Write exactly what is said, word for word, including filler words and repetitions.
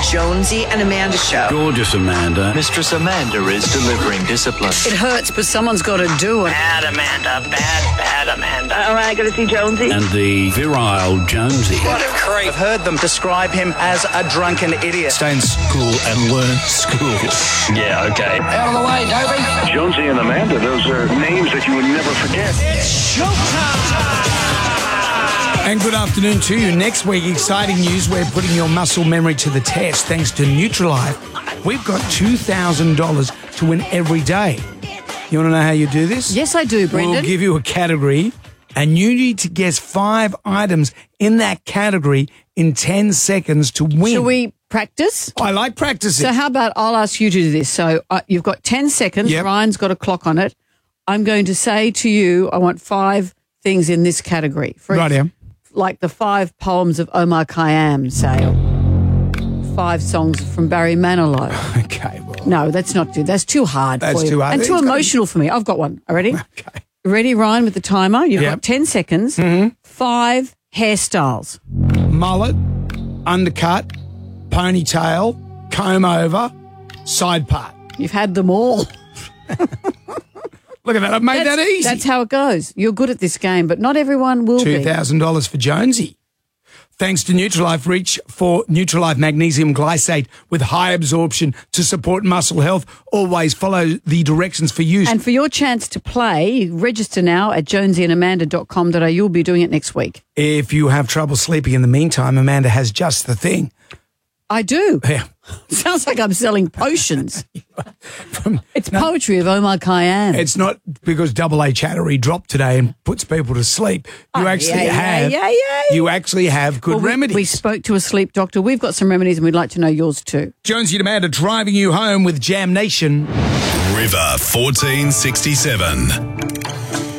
Jonesy and Amanda Show. Gorgeous Amanda. Mistress Amanda is delivering discipline. It hurts, but someone's got to do it. Bad Amanda, bad, bad Amanda. All right, got to see Jonesy. And the virile Jonesy. What a creep. I've heard them describe him as a drunken idiot. Stay in school and learn school. Yeah, okay. Out of the way, Toby. Jonesy and Amanda, those are names that you would never forget. It's showtime. And good afternoon to you. Next week, exciting news. We're putting your muscle memory to the test thanks to Nutrilife. We've got two thousand dollars to win every day. You want to know how you do this? Yes, I do, Brendan. We'll give you a category, and you need to guess five items in that category in ten seconds to win. Shall we practice? I like practicing. So how about I'll ask you to do this. So uh, you've got ten seconds. Yep. Ryan's got a clock on it. I'm going to say to you, I want five things in this category. For Right, yeah. Like the five poems of Omar Khayyam, say, or five songs from Barry Manilow. Okay, well. No, that's not too. That's too hard That's for you. too hard. And too It's gotta- emotional for me. I've got one. Are ready? Okay. Ready, Ryan, with the timer? You've Yep. got ten seconds. Mm-hmm. Five hairstyles. Mullet, undercut, ponytail, comb over, side part. You've had them all. Look at that. I've made That's, that easy. that's how it goes. You're good at this game, but not everyone will two be. thousand dollars for Jonesy. Thanks to Nutrilife, reach for Nutrilife Magnesium Glycate with high absorption to support muscle health. Always follow the directions for use. And for your chance to play, register now at jonesy and amanda dot com dot a u. You'll be doing it next week. If you have trouble sleeping in the meantime, Amanda has just the thing. I do. Yeah. Sounds like I'm selling potions. From, It's poetry of Omar Khayyam. it's not because Double A Chattery dropped today and puts people to sleep. You Oh, actually yeah, have. yeah, yeah, yeah. You actually have good Well, we, remedies. we spoke to a sleep doctor. We've got some remedies and we'd like to know yours too. Jonesy and Amanda driving you home with Jam Nation. River fourteen sixty-seven.